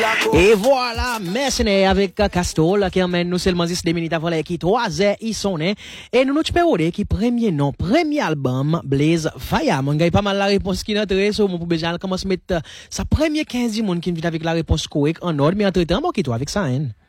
Et voilà, mercenaire avec Castol qui emmène nous seulement 10 minutes avant les qui 3 heures ils sont nés. Et nous te permettons qui premier nom, premier album, Blaze Fire. Mon gars, pas mal la réponse qui notre sur mon pour besoin commence mettre sa première 15 monde qui vient avec la réponse correcte en ordre, mais entre temps, bon, qui toi avec ça, hein.